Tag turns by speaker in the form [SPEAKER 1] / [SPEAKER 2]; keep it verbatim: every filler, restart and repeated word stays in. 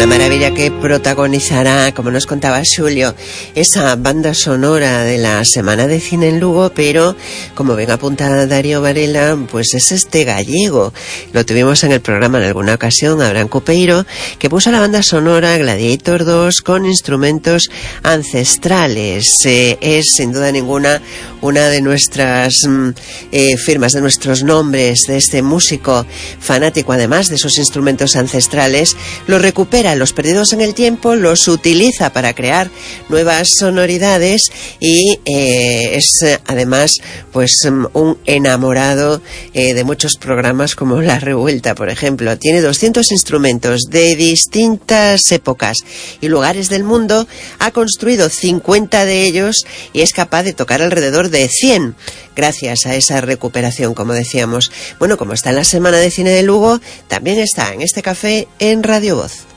[SPEAKER 1] maravilla que protagonizará, como nos contaba Xulio, esa banda sonora de la Semana de Cine en Lugo, pero como bien apunta Darío Varela, pues es este gallego. Lo tuvimos en el programa en alguna ocasión, Abraham Cupeiro, que puso la banda sonora Gladiator dos con instrumentos ancestrales. Eh, es sin duda ninguna una de nuestras eh, firmas, de nuestros nombres, de este músico fanático, además de sus instrumentos ancestrales. Los recupera, los perdidos en el tiempo, los utiliza para crear nuevas sonoridades y eh, es además pues un enamorado eh, de muchos programas como La Revuelta, por ejemplo. Tiene doscientos instrumentos de distintas épocas y lugares del mundo, ha construido cincuenta de ellos y es capaz de tocar alrededor de cien gracias a esa recuperación, como decíamos. Bueno, como está en la Semana de Cine de Lugo, también está en este café en Radio Voz.